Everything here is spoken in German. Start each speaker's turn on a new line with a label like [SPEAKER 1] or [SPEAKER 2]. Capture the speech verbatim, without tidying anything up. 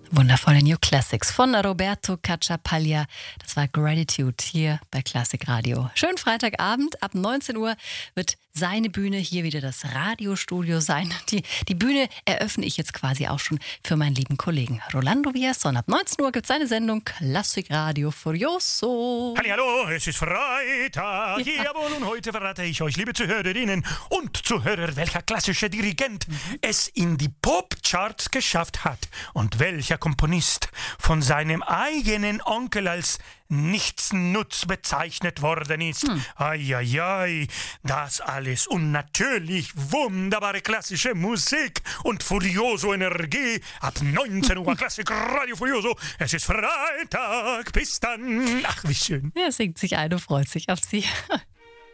[SPEAKER 1] Wundervolle New Classics von Roberto Cacciapaglia. Das war Gratitude hier bei Classic Radio. Schönen Freitagabend. Ab neunzehn Uhr wird seine Bühne hier wieder das Radiostudio sein. Die, die Bühne eröffne ich jetzt quasi auch schon für meinen lieben Kollegen Rolando Villazón. Ab neunzehn Uhr gibt es seine Sendung Classic Radio Furioso.
[SPEAKER 2] Hallihallo, es ist Freitag. Ja. Jawohl, und heute verrate ich euch, liebe Zuhörerinnen und Zuhörer, welcher klassische Dirigent mhm. es in die Popcharts geschafft hat und welcher Komponist von seinem eigenen Onkel als nichtsnutz bezeichnet worden ist. Hm. Eieiei, das alles und natürlich wunderbare klassische Musik und Furioso Energie ab neunzehn Uhr Klassik Radio Furioso. Es ist Freitag, bis dann. Ach, wie schön.
[SPEAKER 1] Er singt sich ein und freut sich auf Sie.